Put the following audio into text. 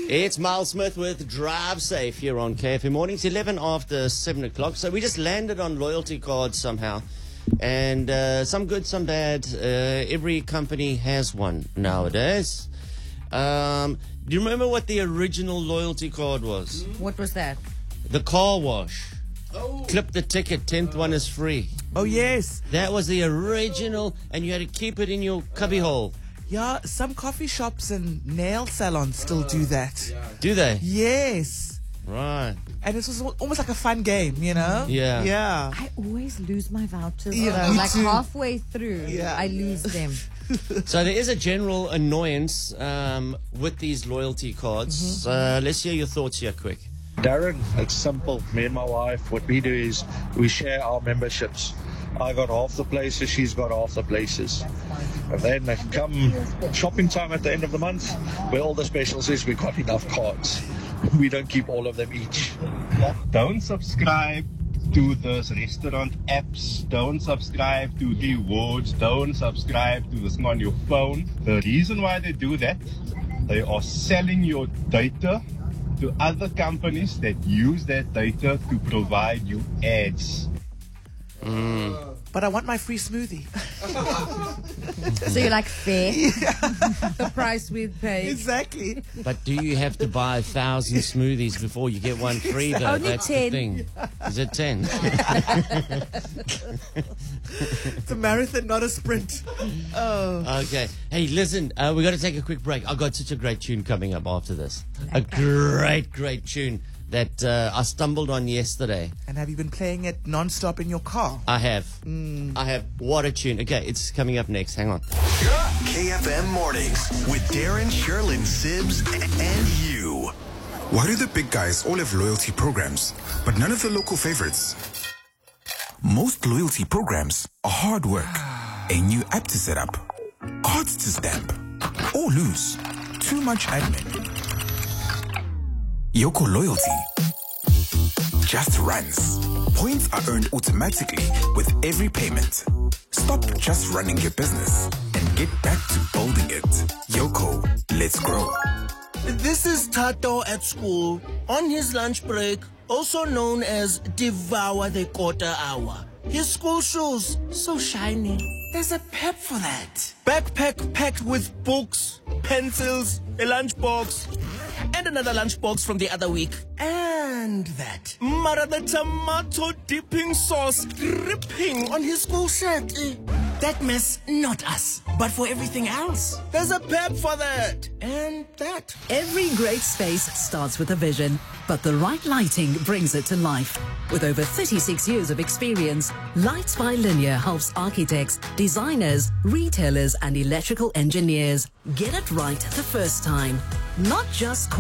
It's Miles Smith with Drive Safe here on KFM Mornings, 11 after 7 o'clock. So we just landed on loyalty cards somehow. And some good, some bad. Every company has one nowadays. Do you remember what the original loyalty card was? What was that? The car wash. Oh. Clip the ticket, 10th one is free. Oh, yes. That was the original, and you had to keep it in your cubbyhole. Yeah, some coffee shops and nail salons still do that. Do they? Yes. Right. And it was almost like a fun game, you know? Yeah. Yeah. I always lose my vouchers. Yeah, though. me Like too. halfway through, Yeah. I lose them. So there is a general annoyance with these loyalty cards. Let's hear your thoughts here quick. Darren, it's simple. Me and my wife, what we do is we share our memberships. I got half the places, she's got half the places. And then come shopping time at the end of the month, where all the specials is, we got enough cards. We don't keep all of them each. Don't subscribe to those restaurant apps. Don't subscribe to the rewards. Don't subscribe to this on your phone. The reason why they do that, they are selling your data to other companies that use that data to provide you ads. But I want my free smoothie. So you're like, fair? The price we'd pay. Exactly. But do you have to buy 1,000 smoothies before you get one free, though? Only That's 10. the thing. Is it 10? It's a marathon, not a sprint. Oh. Okay. Hey, listen, we got to take a quick break. I've got such a great tune coming up after this. A great tune that I stumbled on yesterday. And have you been playing it non-stop in your car? I have. I have. What a tune. Okay, it's coming up next. Hang on. KFM Mornings with Darren, Sherlyn, Sibbs, and you. Why do the big guys all have loyalty programs, but none of the local favorites? Most loyalty programs are hard work. A new app to set up, cards to stamp, or lose. Too much admin. Yoko Loyalty just runs. Points are earned automatically with every payment. Stop just running your business and get back to building it. Yoko, let's grow. This is Tato at school, on his lunch break, also known as Devour the Quarter Hour. His school shoes, so shiny. There's a pep for that. Backpack packed with books, pencils, a lunchbox, and another lunchbox from the other week. And that. Mara the tomato dipping sauce dripping on his school shirt. That mess, not us. But for everything else, there's a pep for that. And that. Every great space starts with a vision, but the right lighting brings it to life. With over 36 years of experience, Lights by Linear helps architects, designers, retailers, and electrical engineers get it right the first time. Not just